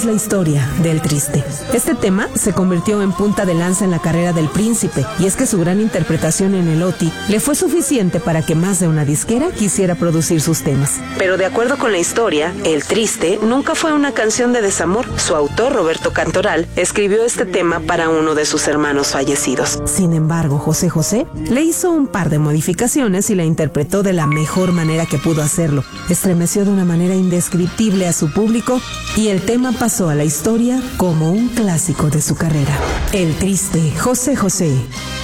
La historia del triste. Este tema se convirtió en punta de lanza en la carrera del príncipe, y es que su gran interpretación en el OTI le fue suficiente para que más de una disquera quisiera producir sus temas. Pero de acuerdo con la historia, El Triste nunca fue una canción de desamor. Su autor, Roberto Cantoral, escribió este tema para uno de sus hermanos fallecidos. Sin embargo, José José le hizo un par de modificaciones y la interpretó de la mejor manera que pudo hacerlo. Estremeció de una manera indescriptible a su público y el tema pasó a la historia como un clásico de su carrera. El Triste, José José.